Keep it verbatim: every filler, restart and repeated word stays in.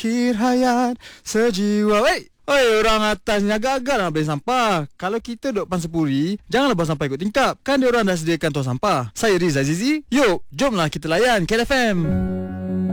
akhir hayat sejiwa. Wey, oi, orang atasnya gagal nak beli sampah. Kalau kita duduk Pansapuri, janganlah buang sampah ikut tingkap. Kan dia orang dah sediakan tong sampah. Saya Riza Azizi. Yuk, jomlah kita layan K L F M.